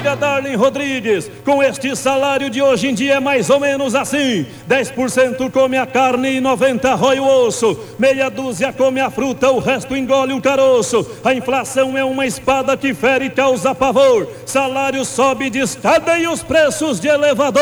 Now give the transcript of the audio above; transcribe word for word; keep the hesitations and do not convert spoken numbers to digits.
Diga, Darlene Rodrigues, com este salário de hoje em dia é mais ou menos assim: dez por cento come a carne e noventa por cento rói o osso, meia dúzia come a fruta, o resto engole o caroço. A inflação é uma espada que fere e causa pavor, salário sobe de escada e os preços de elevador.